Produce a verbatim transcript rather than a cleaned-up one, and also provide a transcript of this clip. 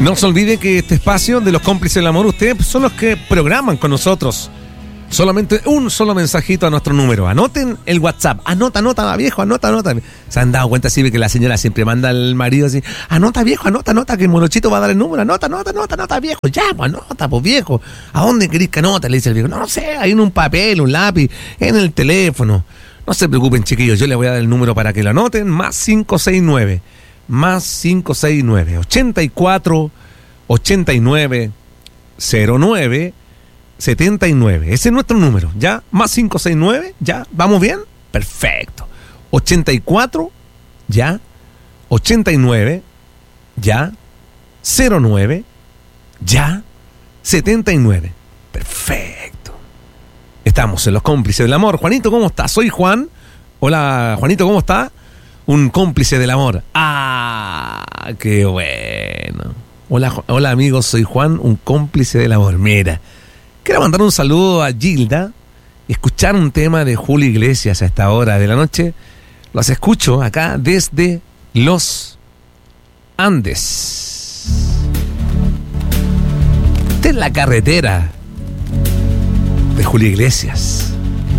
No se olvide que este espacio de los cómplices del amor, ustedes son los que programan con nosotros. Solamente un solo mensajito a nuestro número. Anoten el WhatsApp. Anota, anota, viejo, anota, anota. Se han dado cuenta, sí, que la señora siempre manda al marido así: anota, viejo, anota, anota, que el morochito va a dar el número. Anota, anota, anota, anota, viejo. Ya, pues anota, pues viejo. ¿A dónde querés que anote? Le dice el viejo. No, no sé, ahí en un papel, un lápiz, en el teléfono. No se preocupen, chiquillos, yo les voy a dar el número para que lo anoten. Más cinco seis nueve. Más cinco seis nueve. ochenta y cuatro, ochenta y nueve, cero nueve, setenta y nueve. Ese es nuestro número, ¿ya? Más cinco seis nueve, ¿ya? ¿Vamos bien? Perfecto. ochenta y cuatro, ¿ya? ochenta y nueve, ¿ya? cero nueve, ¿ya? setenta y nueve. Perfecto. Estamos en los cómplices del amor. Juanito, ¿cómo estás? Soy Juan. Hola, Juanito, ¿cómo está? Un cómplice del amor. ¡Ah! ¡Qué bueno! Hola, hola amigos, soy Juan, un cómplice del amor. Mira, quiero mandar un saludo a Gilda y escuchar un tema de Julio Iglesias a esta hora de la noche. Los escucho acá desde los Andes. Esta es la carretera de Julio Iglesias.